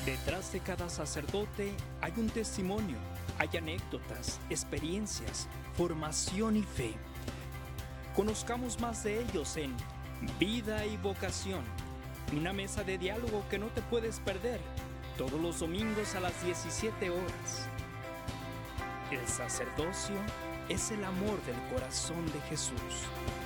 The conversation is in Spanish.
Detrás de cada sacerdote hay un testimonio, hay anécdotas, experiencias, formación y fe. Conozcamos más de ellos en Vida y Vocación, una mesa de diálogo que no te puedes perder todos los domingos a las 17 horas. El sacerdocio es el amor del corazón de Jesús.